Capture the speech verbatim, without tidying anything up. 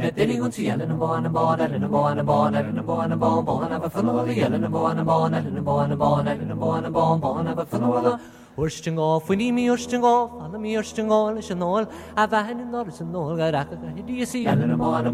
Dilly wants yelling and born and born and born and born and born and born born of a funnel yelling and born and born and born and born and born and born born of a funnel. Ursting off, we need me ursting off, and me ursting all is an all. I've had in Norris and all, got a do you see?